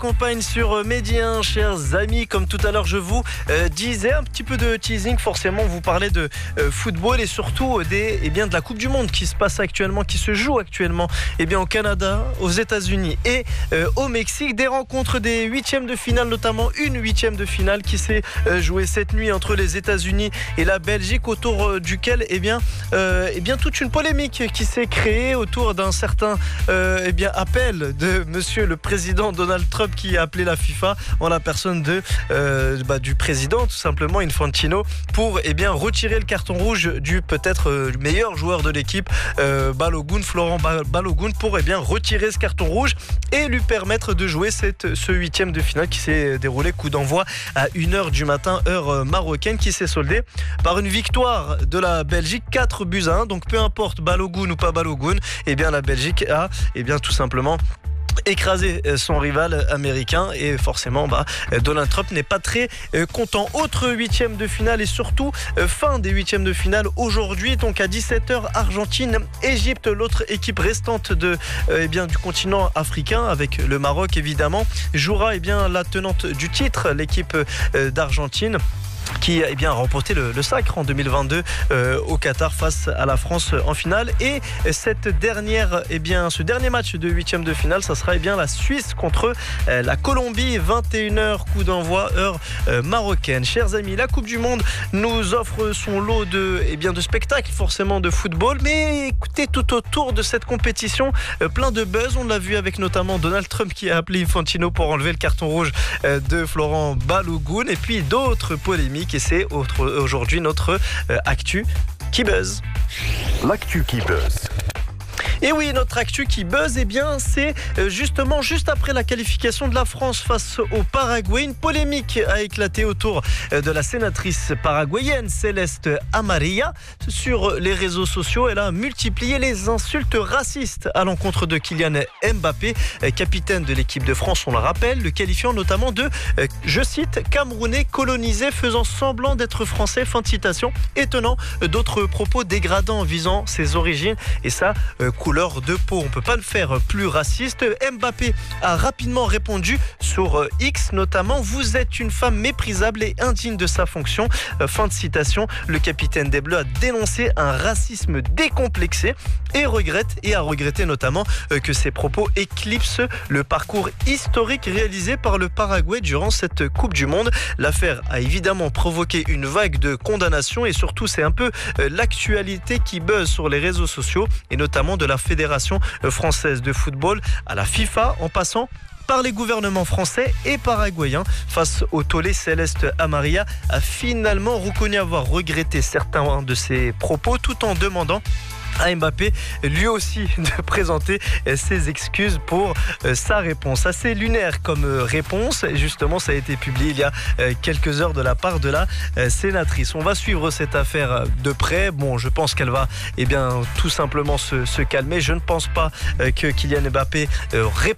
campagne sur Medi 1, chers amis. Comme tout à l'heure, je vous disais un petit peu de teasing. Forcément, vous parlez de football et surtout de la Coupe du Monde qui se passe actuellement, qui se joue actuellement au Canada, aux États-Unis et au Mexique. Des rencontres des huitièmes de finale, notamment une huitième de finale qui s'est jouée cette nuit entre les États-Unis et la Belgique, autour duquel toute une polémique qui s'est créée autour d'un certain appel de monsieur le président Donald Trump qui a appelé la FIFA en la personne du président tout simplement Infantino pour retirer le carton rouge du peut-être meilleur joueur de l'équipe Balogun, Florent Balogun, pour retirer ce carton rouge et lui permettre de jouer ce huitième de finale qui s'est déroulé, coup d'envoi à 1h du matin heure marocaine, qui s'est soldé par une victoire de la Belgique 4-1. Donc peu importe Balogun ou pas Balogun, la Belgique a tout simplement écraser son rival américain et forcément Donald Trump n'est pas très content. Autre huitième de finale et surtout fin des huitièmes de finale aujourd'hui, donc à 17h, Argentine, Égypte, l'autre équipe restante du continent africain avec le Maroc évidemment, jouera la tenante du titre, l'équipe d'Argentine, qui a remporté le sacre en 2022 au Qatar face à la France en finale. Et ce dernier match de huitième de finale, ça sera la Suisse contre la Colombie, 21h, coup d'envoi heure marocaine. Chers amis, la Coupe du Monde nous offre son lot de spectacles, forcément de football, mais écoutez, tout autour de cette compétition, plein de buzz. On l'a vu avec notamment Donald Trump qui a appelé Infantino pour enlever le carton rouge de Florent Balogun, et puis d'autres polémiques. Et c'est aujourd'hui notre actu qui buzz. L'actu qui buzz. Et oui, notre actu qui buzz, c'est justement juste après la qualification de la France face au Paraguay. Une polémique a éclaté autour de la sénatrice paraguayenne Céleste Amarilla. Sur les réseaux sociaux, elle a multiplié les insultes racistes à l'encontre de Kylian Mbappé, capitaine de l'équipe de France, on le rappelle, le qualifiant notamment de, je cite, Camerounais colonisé faisant semblant d'être français, fin de citation, étonnant d'autres propos dégradants visant ses origines et sa couleur de peau. On ne peut pas le faire plus raciste. Mbappé a rapidement répondu sur X notamment: vous êtes une femme méprisable et indigne de sa fonction. Fin de citation. Le capitaine des Bleus a dénoncé un racisme décomplexé et a regretté notamment que ses propos éclipsent le parcours historique réalisé par le Paraguay durant cette Coupe du Monde. L'affaire a évidemment provoqué une vague de condamnations et surtout c'est un peu l'actualité qui buzz sur les réseaux sociaux et notamment de la Fédération française de football à la FIFA, en passant par les gouvernements français et paraguayens. Face au tollé, Céleste Amarilla a finalement reconnu avoir regretté certains de ses propos tout en demandant à Mbappé lui aussi de présenter ses excuses pour sa réponse. Assez lunaire comme réponse, justement ça a été publié il y a quelques heures de la part de la sénatrice. On va suivre cette affaire de près. Bon, je pense qu'elle va tout simplement se calmer. Je ne pense pas que Kylian Mbappé